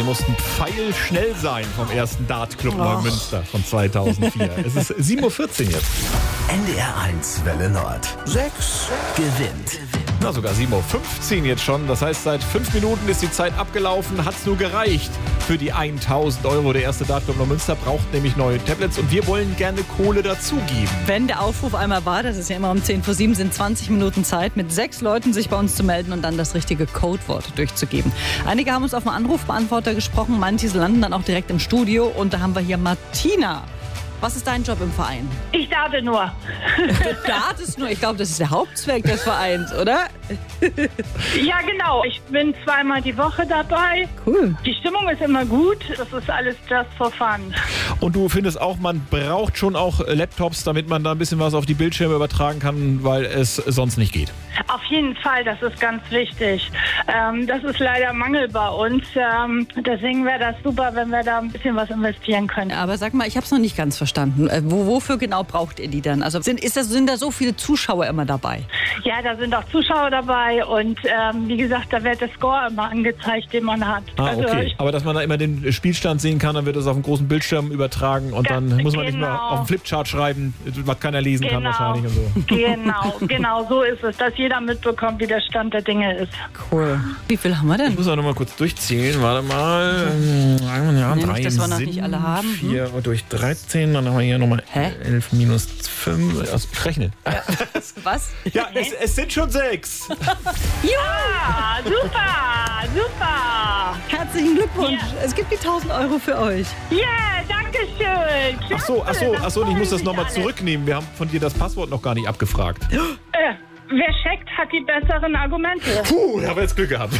Sie mussten pfeilschnell sein vom ersten Dartclub Neumünster von 2004. Es ist 7.14 Uhr jetzt. NDR 1 Welle Nord. 6 gewinnt. Na, sogar 7.15 Uhr jetzt schon. Das heißt, seit 5 Minuten ist die Zeit abgelaufen. Hat's nur gereicht für die 1.000 Euro. Der erste Dartclub Neumünster braucht nämlich neue Tablets und wir wollen gerne Kohle dazugeben. Wenn der Aufruf einmal war, das ist ja immer um 10:07, sind 20 Minuten Zeit, mit 6 Leuten sich bei uns zu melden und dann das richtige Codewort durchzugeben. Einige haben uns auf den Anrufbeantworter gesprochen, manche landen dann auch direkt im Studio und da haben wir hier Martina. Was ist dein Job im Verein? Ich darte nur. Du dartest nur. Ich glaube, das ist der Hauptzweck des Vereins, oder? Ja, genau. Ich bin 2-mal die Woche dabei. Cool. Die Stimmung ist immer gut. Das ist alles just for fun. Und du findest auch, man braucht schon auch Laptops, damit man da ein bisschen was auf die Bildschirme übertragen kann, weil es sonst nicht geht. Auf jeden Fall, das ist ganz wichtig. Das ist leider Mangel bei uns. Deswegen wäre das super, wenn wir da ein bisschen was investieren können. Aber sag mal, ich habe es noch nicht ganz verstanden. Wofür genau braucht ihr die dann? Also sind da so viele Zuschauer immer dabei? Ja, da sind auch Zuschauer dabei und wie gesagt, da wird der Score immer angezeigt, den man hat. Okay. Aber dass man da immer den Spielstand sehen kann, dann wird das auf dem großen Bildschirm übertragen und dann muss man nicht mehr auf dem Flipchart schreiben, was keiner lesen kann wahrscheinlich und so. Genau, so ist es, dass jeder mitbekommt, wie der Stand der Dinge ist. Cool. Wie viel haben wir denn? Ich muss auch noch mal kurz durchzählen. Warte mal. Ja, Nicht, 3 dass wir noch nicht alle haben. 4 durch 13. Dann haben wir hier nochmal 11 minus 5. Also, ich rechne. Was? Ja, es sind schon 6. Ja, super. Herzlichen Glückwunsch. Ja. Es gibt die 1.000 Euro für euch. Ja, danke schön. Ach so, ich muss das nochmal zurücknehmen. Wir haben von dir das Passwort noch gar nicht abgefragt. Wer checkt, hat die besseren Argumente. Puh, da haben wir jetzt Glück gehabt.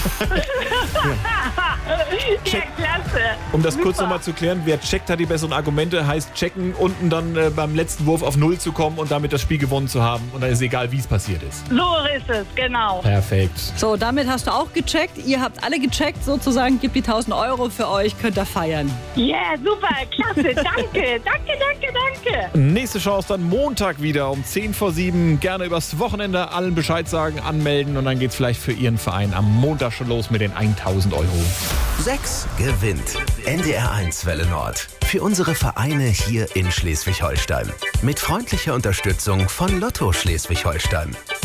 Ja, klasse. Um das kurz Super. nochmal zu klären, wer checkt, hat die besseren Argumente, heißt checken, unten dann beim letzten Wurf auf 0 zu kommen und damit das Spiel gewonnen zu haben. Und dann ist egal, wie es passiert ist. So ist es, genau. Perfekt. So, damit hast du auch gecheckt. Ihr habt alle gecheckt, sozusagen. Gibt die 1.000 Euro für euch, könnt ihr feiern. Ja, super, klasse, danke. Nächste Chance dann Montag wieder um 6:50. Gerne übers Wochenende allen Bescheid sagen, anmelden und dann geht's vielleicht für Ihren Verein am Montag schon los mit den 1.000 Euro. 6 gewinnt. NDR 1 Welle Nord. Für unsere Vereine hier in Schleswig-Holstein. Mit freundlicher Unterstützung von Lotto Schleswig-Holstein.